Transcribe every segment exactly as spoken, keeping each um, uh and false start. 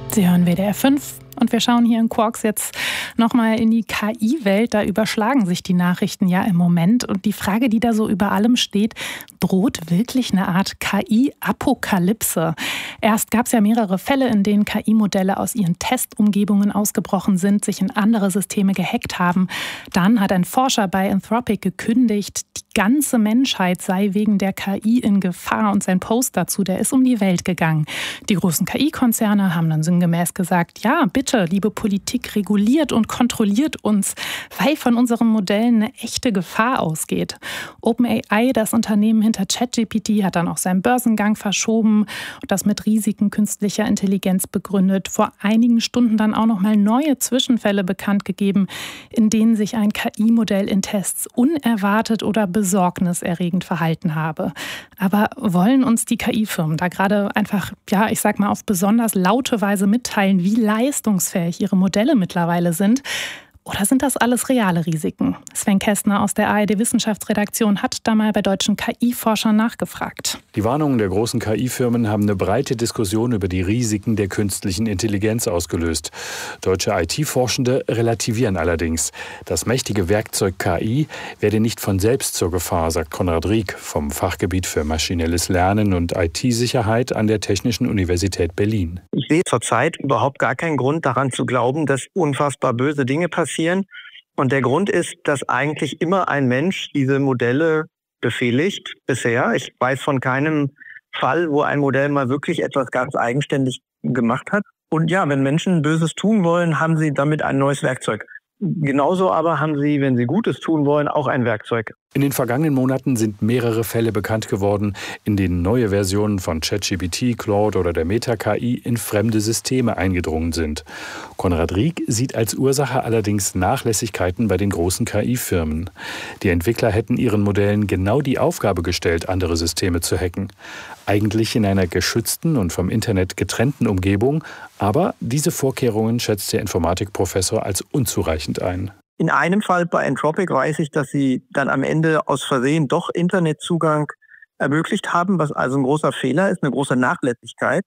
Sie hören W D R fünf und wir schauen hier in Quarks jetzt nochmal in die K I-Welt. Da überschlagen sich die Nachrichten ja im Moment. Und die Frage, die da so über allem steht, droht wirklich eine Art K I-Apokalypse? Erst gab es ja mehrere Fälle, in denen K I-Modelle aus ihren Testumgebungen ausgebrochen sind, sich in andere Systeme gehackt haben. Dann hat ein Forscher bei Anthropic gekündigt, die ganze Menschheit sei wegen der K I in Gefahr. Und sein Post dazu, der ist um die Welt gegangen. Die großen K I-Konzerne haben dann sinngemäß gesagt, ja, bitte, liebe Politik, reguliert und kontrolliert uns, weil von unseren Modellen eine echte Gefahr ausgeht. OpenAI, das Unternehmen hinter ChatGPT, hat dann auch seinen Börsengang verschoben und das mit Risiken künstlicher Intelligenz begründet. Vor einigen Stunden dann auch noch mal neue Zwischenfälle bekannt gegeben, in denen sich ein K I-Modell in Tests unerwartet oder besorgniserregend verhalten habe. Aber wollen uns die K I-Firmen da gerade einfach, ja, ich sag mal, auf besonders laute Weise mitteilen, wie leistungsfähig ihre Modelle mittlerweile sind? Oder sind das alles reale Risiken? Sven Kästner aus der A R D-Wissenschaftsredaktion hat da mal bei deutschen K I-Forschern nachgefragt. Die Warnungen der großen K I-Firmen haben eine breite Diskussion über die Risiken der künstlichen Intelligenz ausgelöst. Deutsche I T-Forschende relativieren allerdings. Das mächtige Werkzeug K I werde nicht von selbst zur Gefahr, sagt Konrad Rieck vom Fachgebiet für maschinelles Lernen und I T-Sicherheit an der Technischen Universität Berlin. Ich sehe zurzeit überhaupt gar keinen Grund daran zu glauben, dass unfassbar böse Dinge passieren. Und der Grund ist, dass eigentlich immer ein Mensch diese Modelle befehligt bisher. Ich weiß von keinem Fall, wo ein Modell mal wirklich etwas ganz eigenständig gemacht hat. Und ja, wenn Menschen Böses tun wollen, haben sie damit ein neues Werkzeug. Genauso aber haben sie, wenn sie Gutes tun wollen, auch ein Werkzeug. In den vergangenen Monaten sind mehrere Fälle bekannt geworden, in denen neue Versionen von ChatGPT, Claude oder der Meta-K I in fremde Systeme eingedrungen sind. Konrad Rieck sieht als Ursache allerdings Nachlässigkeiten bei den großen K I-Firmen. Die Entwickler hätten ihren Modellen genau die Aufgabe gestellt, andere Systeme zu hacken. Eigentlich in einer geschützten und vom Internet getrennten Umgebung, aber diese Vorkehrungen schätzt der Informatikprofessor als unzureichend ein. In einem Fall bei Anthropic weiß ich, dass sie dann am Ende aus Versehen doch Internetzugang ermöglicht haben, was also ein großer Fehler ist, eine große Nachlässigkeit.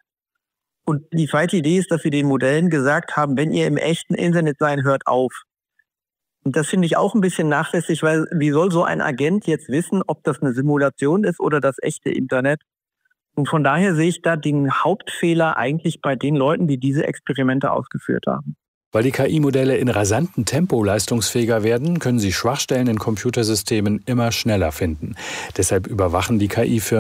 Und die zweite Idee ist, dass sie den Modellen gesagt haben, wenn ihr im echten Internet seid, hört auf. Und das finde ich auch ein bisschen nachlässig, weil wie soll so ein Agent jetzt wissen, ob das eine Simulation ist oder das echte Internet? Und von daher sehe ich da den Hauptfehler eigentlich bei den Leuten, die diese Experimente ausgeführt haben. Weil die K I-Modelle in rasantem Tempo leistungsfähiger werden, können sie Schwachstellen in Computersystemen immer schneller finden. Deshalb überwachen die K I-Firmen